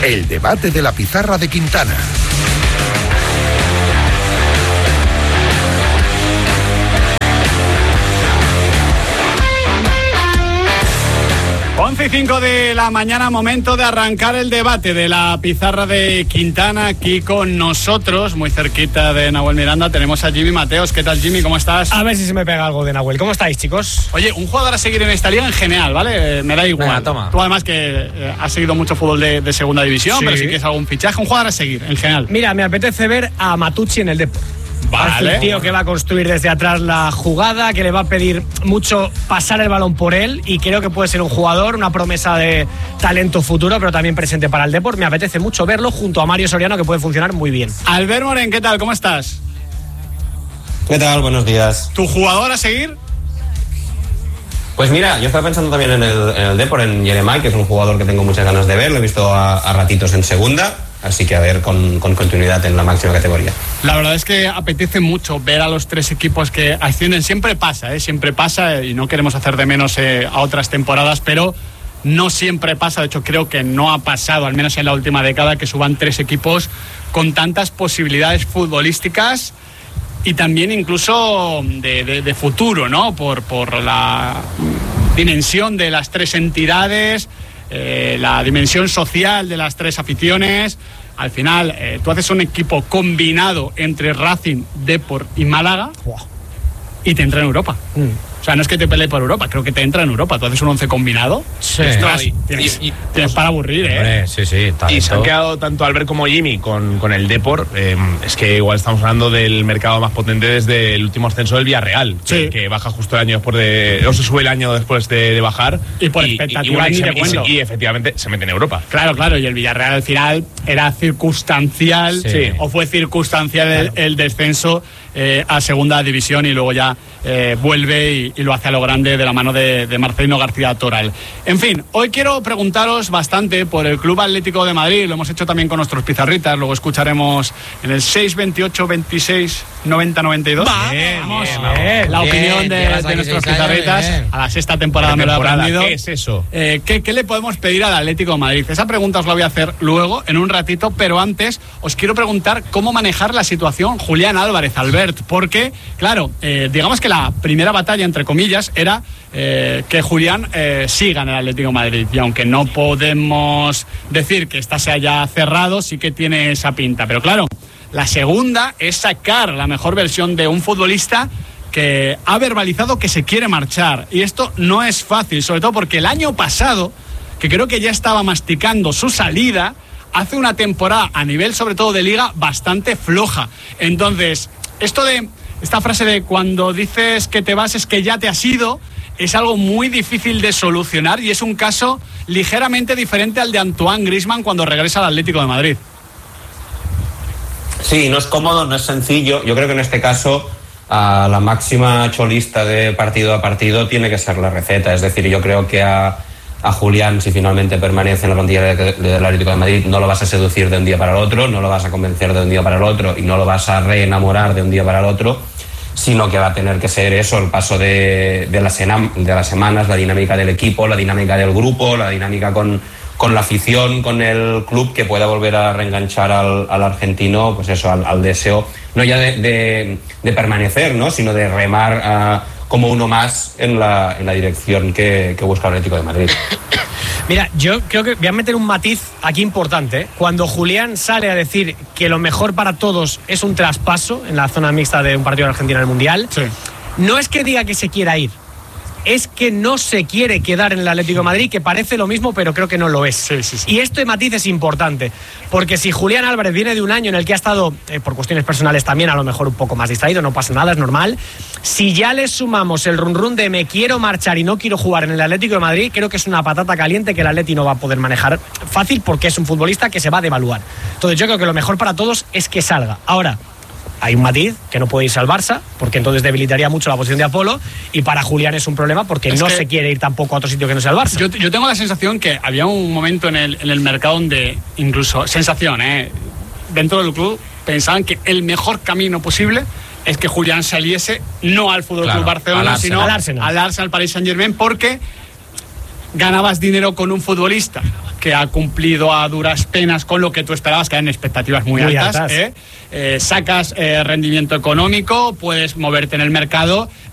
El debate de la pizarra de Quintana. Once y 5 de la mañana, momento de arrancar el debate de la pizarra de Quintana. Aquí con nosotros, muy cerquita de Nahuel Miranda, tenemos a Jimmy Mateos. ¿Qué tal, Jimmy? ¿Cómo estás? A ver si se me pega algo de Nahuel. ¿Cómo estáis, chicos? Oye, un jugador a seguir en esta liga en general, ¿vale? Me da igual. Venga, toma. Tú además que has seguido mucho fútbol de segunda división, Sí. pero si quieres algún fichaje, un jugador a seguir en general. Mira, me apetece ver a Matucci en el Depor. Vale. Es un tío que va a construir desde atrás la jugada, que le va a pedir mucho pasar el balón por él, y creo que puede ser un jugador, una promesa de talento futuro, pero también presente para el Depor. Me apetece mucho verlo junto a Mario Soriano, que puede funcionar muy bien. Albert Moren, ¿qué tal? ¿Cómo estás? ¿Qué tal? Buenos días. ¿Tu jugador a seguir? Pues mira, yo estaba pensando también en el Depor, en Jeremai, que es un jugador que tengo muchas ganas de ver. Lo he visto a ratitos en segunda, así que a ver con continuidad en la máxima categoría. La verdad es que apetece mucho ver a los tres equipos que ascienden. Siempre pasa, y no queremos hacer de menos a otras temporadas, pero no siempre pasa. De hecho, creo que no ha pasado, al menos en la última década, que suban tres equipos con tantas posibilidades futbolísticas y también incluso de futuro, ¿no? Por la dimensión de las tres entidades, la dimensión social de las tres aficiones. Al final, tú haces un equipo combinado entre Racing, Depor y Málaga y te entra en Europa. O sea, no es que te pelee por Europa, creo que te entra en Europa. Tú haces un 11 combinado. Sí. Tienes para aburrir, ¿eh? Sí, talento. Y se han quedado tanto Albert como Jimmy con el Depor. Es que igual estamos hablando del mercado más potente desde el último ascenso del Villarreal, Sí. que baja justo el año después o se sube el año después de bajar. Y por expectativa ni te cuento. Y efectivamente se mete en Europa. Claro, y el Villarreal al final era circunstancial, Sí. o fue circunstancial el descenso a segunda división, y luego ya vuelve y lo hace a lo grande de la mano de Marcelino García Toral. En fin, hoy quiero preguntaros bastante por el Club Atlético de Madrid. Lo hemos hecho también con nuestros pizarritas, luego escucharemos en el 628 26 90 92. Vamos. La opinión de nuestros pizarritas. A la sexta temporada me lo he aprendido. ¿Qué es eso? ¿Qué le podemos pedir al Atlético de Madrid? Esa pregunta os la voy a hacer luego, en un ratito, pero antes os quiero preguntar cómo manejar la situación Julián Álvarez, Albert, porque, claro, digamos que la primera batalla, entre comillas, era que Julián siga en el Atlético de Madrid, y aunque no podemos decir que esta se haya cerrado, sí que tiene esa pinta, pero claro, la segunda es sacar la mejor versión de un futbolista que ha verbalizado que se quiere marchar, y esto no es fácil, sobre todo porque el año pasado, que creo que ya estaba masticando su salida, hace una temporada a nivel sobre todo de liga bastante floja. Entonces, esta frase de cuando dices que te vas es que ya te has ido, es algo muy difícil de solucionar, y es un caso ligeramente diferente al de Antoine Griezmann cuando regresa al Atlético de Madrid. Sí, no es cómodo, no es sencillo. Yo creo que en este caso a la máxima cholista de partido a partido tiene que ser la receta. Es decir, yo creo que a Julián, si finalmente permanece en la plantilla del Atlético de Madrid, no lo vas a seducir de un día para el otro, no lo vas a convencer de un día para el otro, y no lo vas a reenamorar de un día para el otro, sino que va a tener que ser eso, el paso de las semanas, la dinámica del equipo, la dinámica del grupo, la dinámica con la afición, con el club, que pueda volver a reenganchar al argentino, pues eso, al deseo, no ya de permanecer, ¿no?, sino de remar como uno más en la dirección que busca el Atlético de Madrid. Mira, yo creo que voy a meter un matiz aquí importante, ¿eh? Cuando Julián sale a decir que lo mejor para todos es un traspaso en la zona mixta de un partido de Argentina en el Mundial, Sí. no es que diga que se quiera ir, es que no se quiere quedar en el Atlético de Madrid, que parece lo mismo, pero creo que no lo es. Sí. Y este matiz es importante, porque si Julián Álvarez viene de un año en el que ha estado, por cuestiones personales también, a lo mejor un poco más distraído, no pasa nada, es normal. Si ya le sumamos el run de me quiero marchar y no quiero jugar en el Atlético de Madrid, creo que es una patata caliente que el Atleti no va a poder manejar fácil, porque es un futbolista que se va a devaluar. Entonces yo creo que lo mejor para todos es que salga. Ahora, hay un matiz, que no puede irse al Barça, porque entonces debilitaría mucho la posición de Apolo, y para Julián es un problema porque no se quiere ir tampoco a otro sitio que no sea el Barça. Yo tengo la sensación que había un momento en el mercado donde incluso, sensación, dentro del club pensaban que el mejor camino posible es que Julián saliese no al Fútbol Club Barcelona, sino al Arsenal, Paris Saint-Germain, porque ganabas dinero con un futbolista que ha cumplido a duras penas con lo que tú esperabas, que eran expectativas muy altas. Sacas rendimiento económico, puedes moverte en el mercado